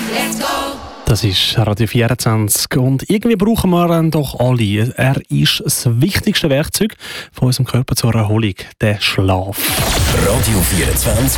Das ist Radio 24 und irgendwie brauchen wir ihn doch alle. Er ist das wichtigste Werkzeug von unserem Körper zur Erholung, der Schlaf. Radio 24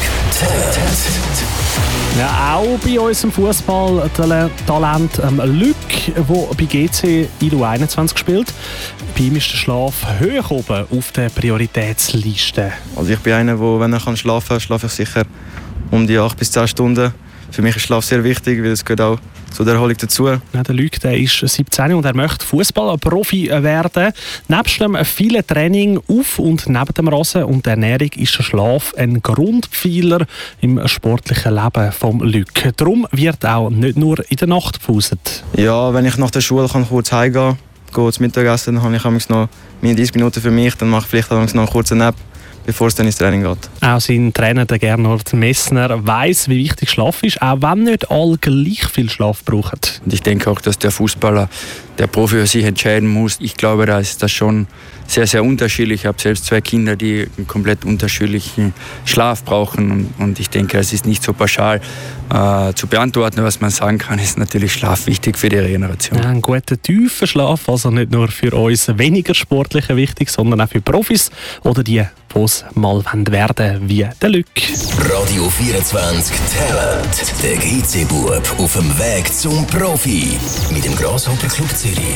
Ja, auch bei unserem Fußballtalent Luc, der bei GC in der U21 spielt. Bei ihm ist der Schlaf hoch oben auf der Prioritätsliste. Also ich bin einer, der, wenn er schlafen kann, schlafe ich sicher um die 8 bis 10 Stunden. Für mich ist Schlaf sehr wichtig, weil es gehört auch zu der Erholung dazu. Ja, der Luc, der ist 17 und er möchte Fußballprofi werden. Nebst dem vielen Training auf und neben dem Rasen und der Ernährung ist der Schlaf ein Grundpfeiler im sportlichen Leben vom Luc. Darum wird auch nicht nur in der Nacht gepauset. Ja, wenn ich nach der Schule kurz heimgehen kann, zum Mittagessen, dann habe ich noch meine 30 Minuten für mich, dann mache ich vielleicht noch einen kurzen Nap, bevor es dann ins Training geht. Auch sein Trainer, der Gernot Messner, weiss, wie wichtig Schlaf ist, auch wenn nicht alle gleich viel Schlaf brauchen. Und ich denke auch, dass der Fußballer, der Profi für sich entscheiden muss. Ich glaube, da ist das schon sehr, sehr unterschiedlich. Ich habe selbst 2 Kinder, die einen komplett unterschiedlichen Schlaf brauchen. Und ich denke, es ist nicht so pauschal zu beantworten. Was man sagen kann, ist natürlich Schlaf wichtig für die Regeneration. Ja, ein guter, tiefer Schlaf, also nicht nur für uns weniger Sportliche wichtig, sondern auch für Profis oder die es mal werden wie der Luc. Radio 24 Talent. Der GC-Bub auf dem Weg zum Profi. Mit dem Grasshopper Club Zürich.